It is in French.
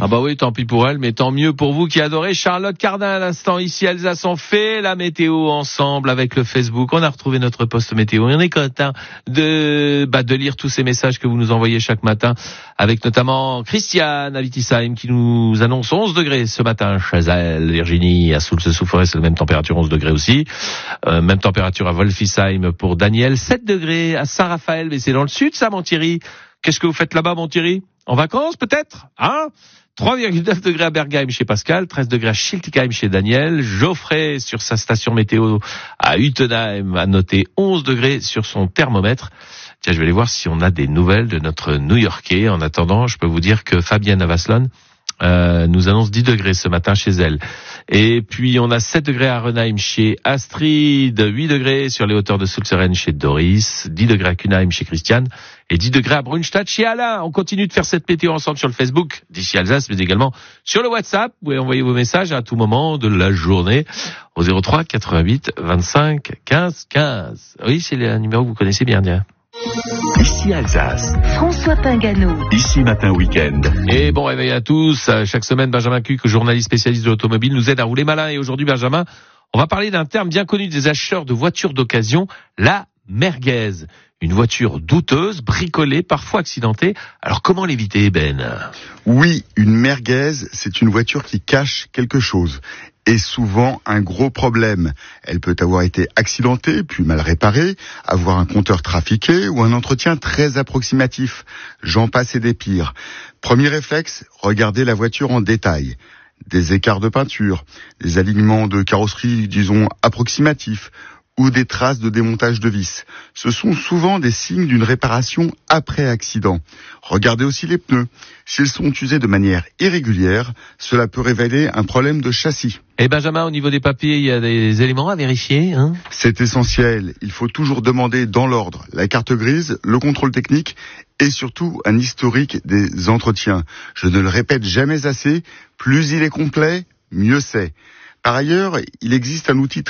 Ah bah oui, tant pis pour elle, mais tant mieux pour vous qui adorez Charlotte Cardin à l'instant. Ici, Alsace, on fait la météo ensemble avec le Facebook. On a retrouvé notre post météo et on est content de lire tous ces messages que vous nous envoyez chaque matin, avec notamment Christiane à Wittisheim qui nous annonce 11 degrés ce matin chez elle. Virginie à Soultz-sous-Forêt, c'est la même température, 11 degrés aussi. Même température à Wolfisheim pour Daniel, 7 degrés à Saint-Raphaël, mais c'est dans le sud ça, mon Thierry. Qu'est-ce que vous faites là-bas, mon Thierry? En vacances, peut-être? 3,9 degrés à Bergheim chez Pascal, 13 degrés à Schiltigheim chez Daniel. Geoffrey, sur sa station météo à Utenheim, a noté 11 degrés sur son thermomètre. Tiens, je vais aller voir si on a des nouvelles de notre New-Yorkais. En attendant, je peux vous dire que Fabienne à Vasselonne nous annonce 10 degrés ce matin chez elle. Et puis on a 7 degrés à Renheim chez Astrid, 8 degrés sur les hauteurs de Sulzeren chez Doris, 10 degrés à Kunheim chez Christiane et 10 degrés à Brunstadt chez Alain. On continue de faire cette météo ensemble sur le Facebook d'ici Alsace, mais également sur le WhatsApp. Vous pouvez envoyer vos messages à tout moment de la journée au 03 88 25 15 15. Oui, c'est un numéro que vous connaissez bien. Ici Alsace. François Pingano. Ici Matin Week-end. Et bon réveil à tous. Chaque semaine, Benjamin Cuc, journaliste spécialiste de l'automobile, nous aide à rouler malin. Et aujourd'hui, Benjamin, on va parler d'un terme bien connu des acheteurs de voitures d'occasion, la merguez. Une voiture douteuse, bricolée, parfois accidentée. Alors comment l'éviter, Ben? Oui, une merguez, c'est une voiture qui cache quelque chose. Et souvent un gros problème. Elle peut avoir été accidentée, puis mal réparée, avoir un compteur trafiqué ou un entretien très approximatif. J'en passe et des pires. Premier réflexe, regardez la voiture en détail. Des écarts de peinture, des alignements de carrosserie, disons, approximatifs, ou des traces de démontage de vis. Ce sont souvent des signes d'une réparation après accident. Regardez aussi les pneus. S'ils sont usés de manière irrégulière, cela peut révéler un problème de châssis. Et Benjamin, au niveau des papiers, il y a des éléments à vérifier, hein? C'est essentiel. Il faut toujours demander dans l'ordre la carte grise, le contrôle technique et surtout un historique des entretiens. Je ne le répète jamais assez, plus il est complet, mieux c'est. Par ailleurs, il existe un outil